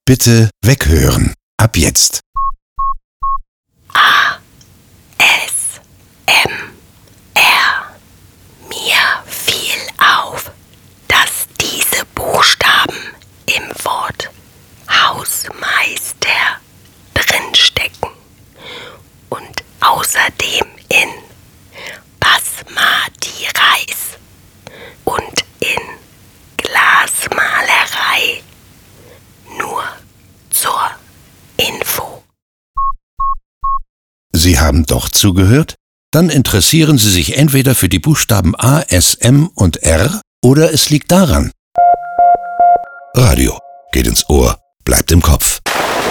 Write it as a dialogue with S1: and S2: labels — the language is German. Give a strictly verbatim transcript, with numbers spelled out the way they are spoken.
S1: Bitte weghören. Ab jetzt.
S2: A S M R. Mir fiel auf, dass diese Buchstaben im Wort Hausmeister drinstecken und außerdem in Basmati Reis und in Glasmalerei. Nur zur Info.
S1: Sie haben doch zugehört? Dann interessieren Sie sich entweder für die Buchstaben A, S, M und R oder es liegt daran. Radio geht ins Ohr, bleibt im Kopf.